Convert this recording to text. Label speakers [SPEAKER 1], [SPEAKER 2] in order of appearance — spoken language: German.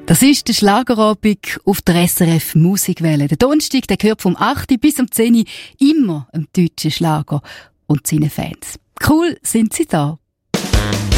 [SPEAKER 1] Das ist der Schlagerabend auf der SRF Musikwelle. Der Donnerstag, der gehört vom 8. bis um 10 Uhr immer einem deutschen Schlager und seinen Fans. Cool sind sie da.